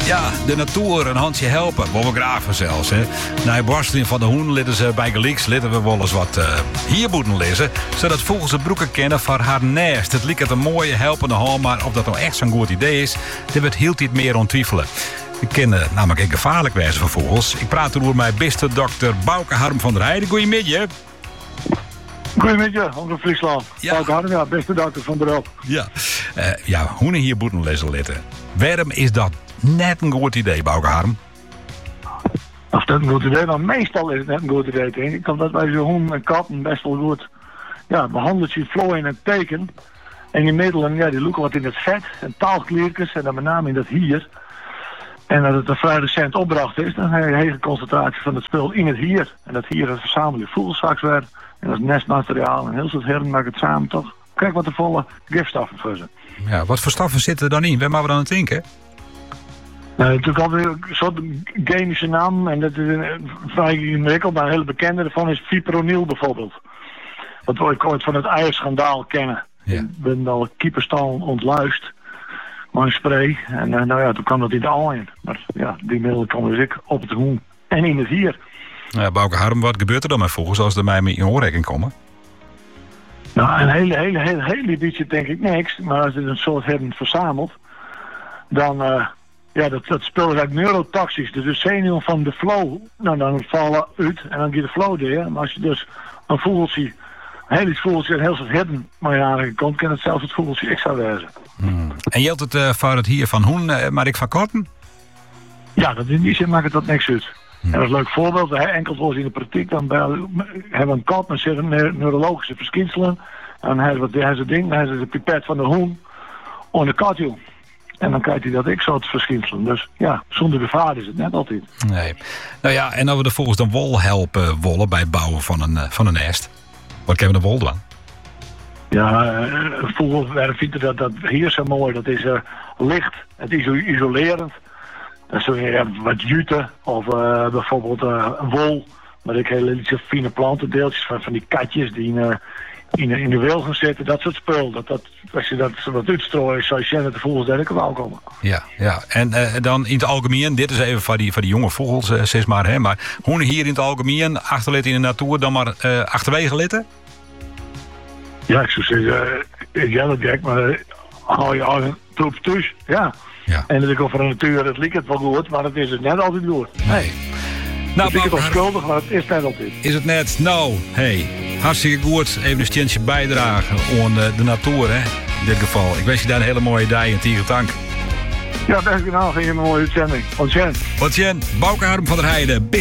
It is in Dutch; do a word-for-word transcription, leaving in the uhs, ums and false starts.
Ja, de natuur een handje helpen. Wat we graven zelfs. Hè. Na de borsteling van de hoen litten ze bij Gelieks litten we wel eens wat uh, hier moeten lezen. Zodat volgens de broeken kennen van haar nest. Het liep het een mooie helpende hand, maar of dat nou echt zo'n goed idee is, daar wordt heel iets meer ontwiefelen. Ik ken uh, namelijk een gevaarlijk wezen van vogels. Ik praat over mijn beste dokter Bouke Harm van der Heijden. Goedemiddag. Goedemiddag, onder Friesland. Ja. Bouke Harm, ja, beste dokter van beroep. Ja, uh, ja hoenen hier moeten lezen litten. Waarom is dat net een goed idee, Bouke Harm? Of dat een goed idee, maar meestal is het net een goed idee. Denk ik, omdat wij zo'n honden en katten best wel goed ja, behandeld zien, vloeien in het teken. En die middelen, ja, die loeken wat in het vet en taalkliertjes en dan met name in dat hier. En dat het een vrij recent opdracht is, dan heb je een hele concentratie van het spul in het hier. En dat hier is verzamelijk vogelzakswerk en dat is nestmateriaal en heel veel heren maken het samen toch. Kijk wat de volle gifstoffen voor ze. Ja, wat voor stoffen zitten er dan in? Waar moeten we dan aan denken? Nou, natuurlijk altijd een soort chemische naam en dat is een, vrij ingewikkeld, maar een hele bekende daarvan is fipronil bijvoorbeeld. Wat we ooit van het eierschandaal kennen. Ja. Ik ben al keeperstal ontluist, maar een spray. En uh, nou ja, toen kwam dat in de al in. Maar ja, die middelen komen dus ik op het hoen en in het hier. Ja, Bouke Harm, wat gebeurt er dan met vogels als er mij in oorrekening komen? Nou, een hele, hele, hele, hele beetje denk ik niks. Maar als het een soort hebben verzameld, dan, uh, ja, dat, dat spul is eigenlijk neurotoxisch. Dus de zenuwen van de flow, nou, dan vallen uit en dan gaat de flow door. Maar als je dus een vogeltje, een heel iets vogeltje en heel soort hebben maar je aankomt, kan het zelfs het vogeltje extra wezen. Hmm. En geldt het uh, voor het hier van hoen, uh, maar ik van korten? Ja, dat in die zin maakt het dat niks uit. Hmm. En dat is een leuk voorbeeld. Enkel zoals in de praktijk, dan bij, hebben we een kat met zijn neurologische verschijnselen. En dan hebben we het ding, dan hebben ze de pipet van de hoen en de katjoe. En dan krijgt hij dat ik soort verschijnselen. Dus ja, zonder gevaar is het net altijd. Nee. Nou ja, en als we er volgens de wol helpen wollen bij het bouwen van een, uh, van een nest. Wat kunnen we de wol doen? Ja, uh, vogelwerk vindt dat, dat hier zo mooi. Dat is uh, licht, het is isolerend. Dan zul je uh, wat jute of uh, bijvoorbeeld uh, wol. Maar ik hele lieve fine plantendeeltjes van, van die katjes die in, uh, in, in de wil gaan zitten. Dat soort spul. Dat, dat, als je dat wat uitstrooit, zou je zien dat de vogels daar ook wel komen. Ja, ja. En uh, dan in het algemeen, dit is even voor die, voor die jonge vogels, uh, zeg maar. Hè, maar hoe hier in het algemeen, achterlitten in de natuur, dan maar uh, achterwege litten? Ja, ik zou zeggen, uh, ja dat gek, maar uh, hou je eigen troep thuis. Ja. Ja. En dat ik over de natuur, het lijkt het wel goed, maar het is het net altijd goed. Nee. Nou, ik vind het wel schuldig, maar het is net altijd. Is het net? Nou, hey, hartstikke goed. Even een steentje bijdragen aan uh, de natuur, hè. In dit geval. Ik wens je daar een hele mooie dag in Tierentank. Ja, dankjewel. Ging je een mooie uitzending. Ontzettend. Wat Jen, Bouke Harm van der Heijden.